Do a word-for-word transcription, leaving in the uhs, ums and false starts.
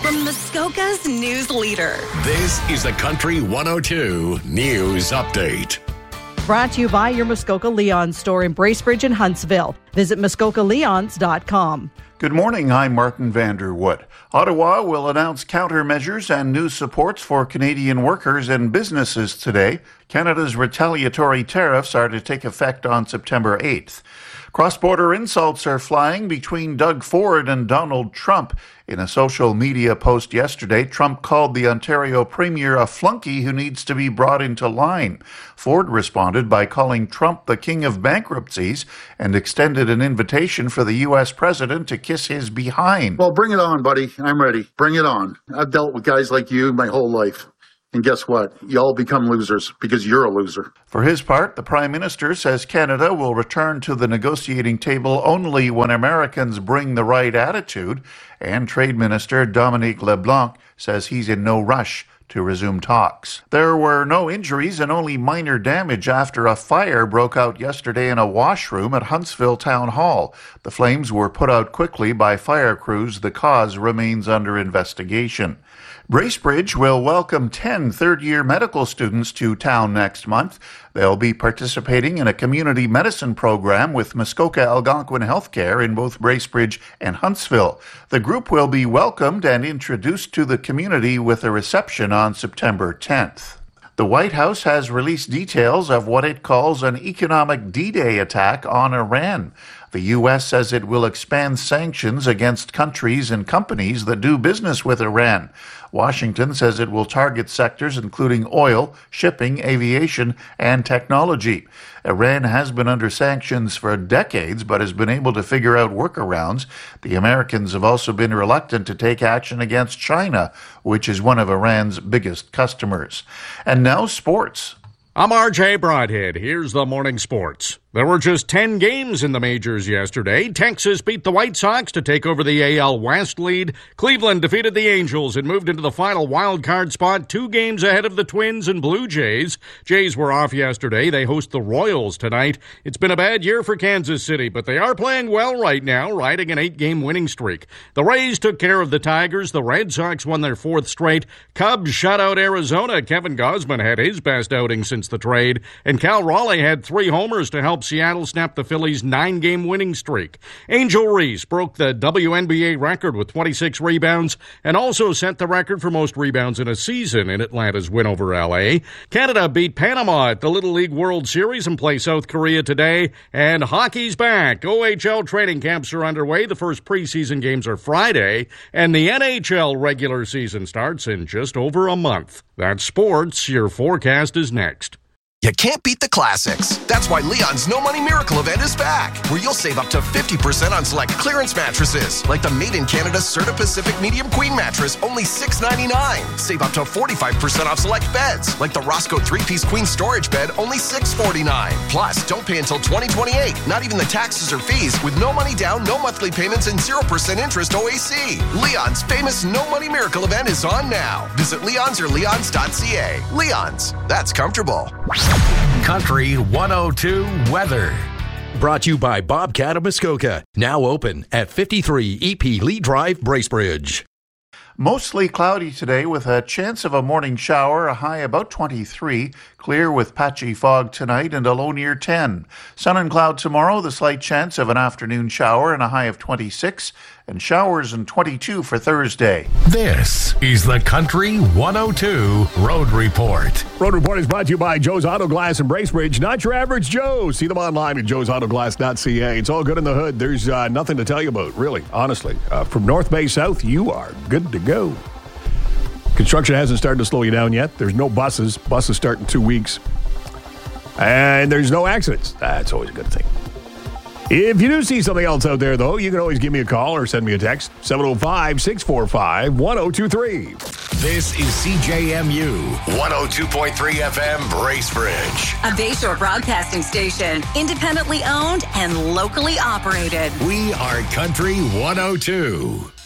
from Muskoka's news leader. This is the Country one oh two News Update. Brought to you by your Muskoka Leon store in Bracebridge and Huntsville. Visit muskoka leons dot com. Good morning, I'm Martin Vanderwood. Ottawa will announce countermeasures and new supports for Canadian workers and businesses today. Canada's retaliatory tariffs are to take effect on September eighth. Cross-border insults are flying between Doug Ford and Donald Trump. In a social media post yesterday, Trump called the Ontario Premier a flunky who needs to be brought into line. Ford responded by calling Trump the king of bankruptcies and extended an invitation for the U S president to kiss his behind. Well, bring it on, buddy. I'm ready. Bring it on. I've dealt with guys like you my whole life. And guess what? You all become losers because you're a loser. For his part, the Prime Minister says Canada will return to the negotiating table only when Americans bring the right attitude. And Trade Minister Dominique LeBlanc says he's in no rush to resume talks. There were no injuries and only minor damage after a fire broke out yesterday in a washroom at Huntsville Town Hall. The flames were put out quickly by fire crews. The cause remains under investigation. Bracebridge will welcome ten third-year medical students to town next month. They'll be participating in a community medicine program with Muskoka Algonquin Healthcare in both Bracebridge and Huntsville. The group will be welcomed and introduced to the community with a reception on September tenth. The White House has released details of what it calls an economic D-Day attack on Iran. The U S says it will expand sanctions against countries and companies that do business with Iran. Washington says it will target sectors including oil, shipping, aviation, and technology. Iran has been under sanctions for decades, but has been able to figure out workarounds. The Americans have also been reluctant to take action against China, which is one of Iran's biggest customers. And now sports. I'm R J Broadhead. Here's the morning sports. There were just ten games in the majors yesterday. Texas beat the White Sox to take over the A L West lead. Cleveland defeated the Angels and moved into the final wild card spot, two games ahead of the Twins and Blue Jays. Jays were off yesterday. They host the Royals tonight. It's been a bad year for Kansas City, but they are playing well right now, riding an eight-game winning streak. The Rays took care of the Tigers. The Red Sox won their fourth straight. Cubs shut out Arizona. Kevin Gausman had his best outing since the trade, and Cal Raleigh had three homers to help Seattle snap the Phillies' nine-game winning streak. Angel Reese broke the W N B A record with twenty-six rebounds and also set the record for most rebounds in a season in Atlanta's win over L A. Canada beat Panama at the Little League World Series and play South Korea today. And hockey's back. O H L training camps are underway. The first preseason games are Friday, and the N H L regular season starts in just over a month. That's sports. Your forecast is next. You can't beat the classics. That's why Leon's No Money Miracle event is back, where you'll save up to fifty percent on select clearance mattresses, like the Made in Canada Serta Pacific Medium Queen mattress, only six ninety-nine. Save up to forty-five percent off select beds, like the Roscoe three-piece Queen Storage Bed, only six forty-nine. Plus, don't pay until twenty twenty-eight, not even the taxes or fees, with no money down, no monthly payments, and zero percent interest O A C. Leon's famous No Money Miracle event is on now. Visit Leon's or leons dot c a. Leon's, that's comfortable. Country one oh two weather. Brought to you by Bobcat of Muskoka. Now open at fifty-three E P Lee Drive, Bracebridge. Mostly cloudy today with a chance of a morning shower, a high about twenty-three. Clear with patchy fog tonight and a low near ten. Sun and cloud tomorrow, the slight chance of an afternoon shower and a high of twenty-six. And showers and twenty-two for Thursday. This is the Country one oh two Road Report. Road Report is brought to you by Joe's Auto Glass in Bracebridge. Not your average Joe. See them online at joes auto glass dot c a. It's all good in the hood. There's uh, nothing to tell you about, really, honestly. Uh, from North Bay South, you are good to go. Construction hasn't started to slow you down yet. There's no buses. Buses start in two weeks. And there's no accidents. That's always a good thing. If you do see something else out there, though, you can always give me a call or send me a text. seven oh five, six four five, one oh two three. This is C J M U one oh two point three F M Bracebridge. A Bayshore broadcasting station, independently owned and locally operated. We are Country one oh two.